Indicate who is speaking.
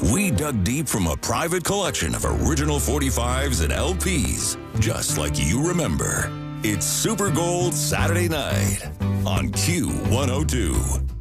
Speaker 1: We dug deep from a private collection of original 45s and LPs, just like you remember. It's Super Gold Saturday Night on Q102.